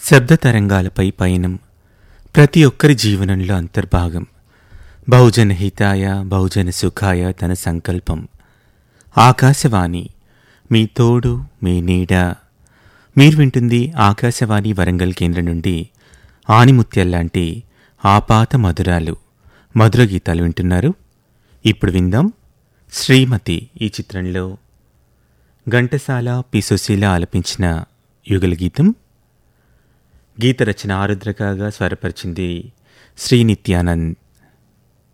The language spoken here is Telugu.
శబ్ద తరంగాలపై పయనం ప్రతి ఒక్కరి జీవనంలో అంతర్భాగం. బహుజన హితాయ బహుజన సుఖాయ తన సంకల్పం. ఆకాశవాణి మీ తోడు మీ నీడ. మీరు వింటుంది ఆకాశవాణి వరంగల్ కేంద్రం నుండి ఆనిముత్యాల్లాంటి ఆపాత మధురాలు మధుర గీతాలు వింటున్నారు. ఇప్పుడు విందాం శ్రీమతి ఈ చిత్రంలో ఘంటసాల పి సుశీల ఆలపించిన యుగల గీతం. గీత రచన ఆరుద్రకగా స్వరపరిచింది శ్రీ నిత్యానంద్.